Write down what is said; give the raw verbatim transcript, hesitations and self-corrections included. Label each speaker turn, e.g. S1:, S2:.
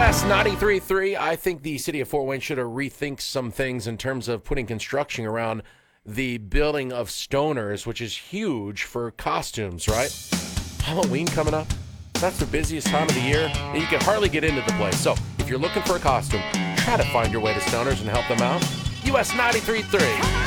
S1: S ninety-three point three, I think the city of Fort Wayne should have rethink some things in terms of putting construction around the building of Stoners, which is huge for costumes, right? Halloween coming up. That's the busiest time of the year, and you can hardly get into the place. So if you're looking for a costume, try to find your way to Stoners and help them out. U S ninety-three point three.